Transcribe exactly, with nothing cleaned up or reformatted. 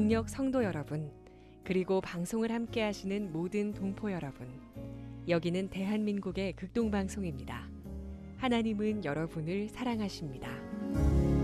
능력 성도 여러분, 그리고 방송을 함께 하시는 모든 동포 여러분, 여기는 대한민국의 극동방송입니다. 하나님은 여러분을 사랑하십니다.